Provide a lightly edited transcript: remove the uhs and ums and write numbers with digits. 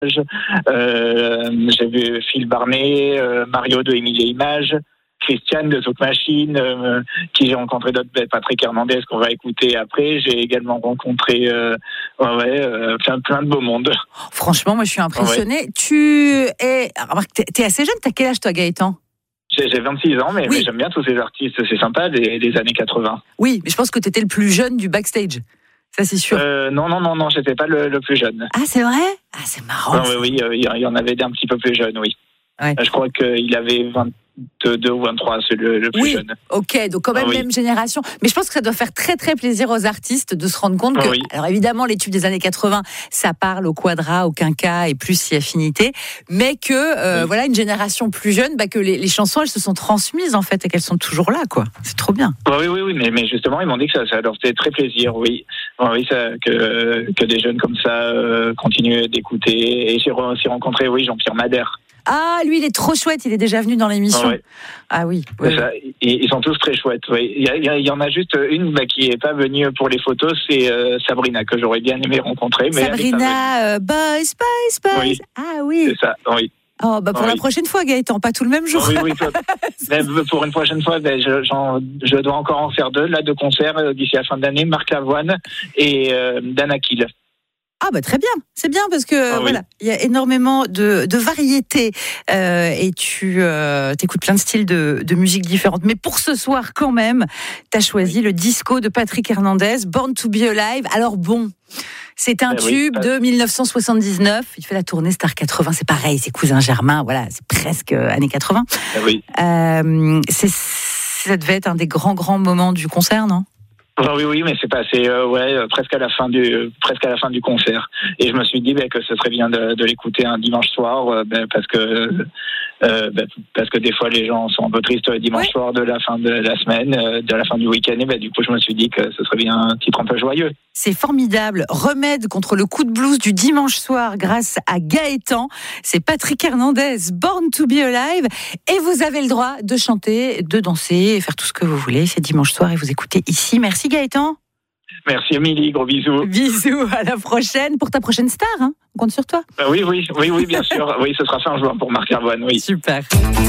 J'ai vu Phil Barnet, Mario de Émile et Images, Christiane de Zouk Machine, qui j'ai rencontré d'autres, Patrick Hernandez qu'on va écouter après. J'ai également rencontré plein de beau monde. Franchement, moi je suis impressionnée. Ouais. T'es assez jeune, t'as quel âge toi, Gaëtan ? J'ai 26 ans, mais j'aime bien tous ces artistes, c'est sympa, des années 80. Oui, mais je pense que t'étais le plus jeune du backstage. Ça, c'est sûr. Non, j'étais pas le plus jeune. Ah, c'est vrai ? Ah, c'est marrant. Oui, il y en avait d'un petit peu plus jeune, oui. Ouais. Je crois qu'il avait 22 ou 23, c'est le plus jeune. Ok, donc quand même même génération. Mais je pense que ça doit faire très très plaisir aux artistes de se rendre compte que, alors évidemment, les tubes des années 80, ça parle au quadra, au quinca et plus si affinité, mais que voilà, une génération plus jeune, que les chansons, elles se sont transmises en fait et qu'elles sont toujours là, quoi. C'est trop bien. Oui, mais justement, ils m'ont dit que ça leur fait très plaisir, que des jeunes comme ça continuent d'écouter. Et j'ai aussi rencontré, Jean-Pierre Madère. Ah, lui, il est trop chouette, il est déjà venu dans l'émission. Ouais. Ah oui. Ça, ils sont tous très chouettes. Oui. Il y en a juste une qui n'est pas venue pour les photos, c'est Sabrina, que j'aurais bien aimé rencontrer. Mais Sabrina, Boys. Oui. Ah oui. C'est ça, oui. Oh, pour la prochaine fois, Gaëtan, pas tout le même jour. Oui. Pour une prochaine fois, je dois encore en faire deux concerts d'ici la fin de l'année, Marc Lavoine et Dan Akil. Ah très bien, c'est bien parce que il y a énormément de variétés et tu écoutes plein de styles de musique différentes. Mais pour ce soir quand même, tu as choisi le disco de Patrick Hernandez, Born to be Alive. Alors c'est un tube de 1979. Il fait la tournée Star 80, c'est pareil, c'est Cousin Germain, voilà, c'est presque années 80. Ça devait être un des grands moments du concert, non ? Oui, mais c'est passé presque à la fin du concert. Et je me suis dit que ce serait bien de l'écouter un dimanche soir, parce que des fois les gens sont un peu tristes le dimanche soir de la fin de la semaine, de la fin du week-end. Et du coup, je me suis dit que ce serait bien un titre un peu joyeux. C'est formidable. Remède contre le coup de blues du dimanche soir grâce à Gaëtan. C'est Patrick Hernandez, Born to be Alive. Et vous avez le droit de chanter, de danser et faire tout ce que vous voulez. C'est dimanche soir et vous écoutez ici. Merci Gaëtan. Merci Émilie, gros bisous. Bisous, à la prochaine. Pour ta prochaine star, on compte sur toi. Oui, bien sûr. Oui, ce sera fin juin pour Marc Lavoine, oui. Super.